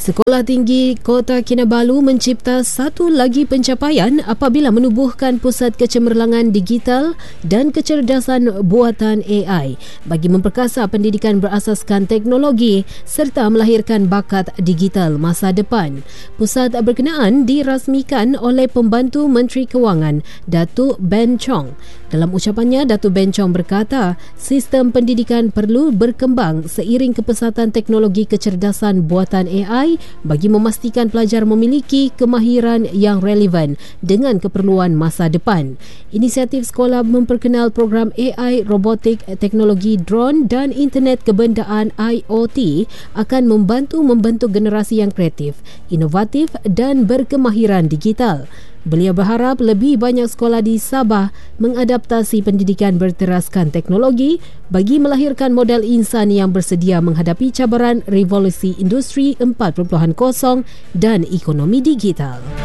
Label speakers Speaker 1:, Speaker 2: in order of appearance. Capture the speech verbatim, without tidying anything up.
Speaker 1: Sekolah Tinggi Kota Kinabalu mencipta satu lagi pencapaian apabila menubuhkan pusat kecemerlangan digital dan kecerdasan buatan A I bagi memperkasa pendidikan berasaskan teknologi serta melahirkan bakat digital masa depan. Pusat berkenaan dirasmikan oleh Pembantu Menteri Kewangan, Datuk Ben Chong. Dalam ucapannya, Datuk Ben Chong berkata, sistem pendidikan perlu berkembang seiring kepesatan teknologi kecerdasan buatan A I bagi memastikan pelajar memiliki kemahiran yang relevan dengan keperluan masa depan. Inisiatif sekolah memperkenal program A I, robotik, teknologi drone dan internet kebendaan I O T akan membantu membentuk generasi yang kreatif, inovatif dan berkemahiran digital. Beliau berharap lebih banyak sekolah di Sabah mengadaptasi pendidikan berteraskan teknologi bagi melahirkan model insan yang bersedia menghadapi cabaran revolusi industri empat titik kosong dan ekonomi digital.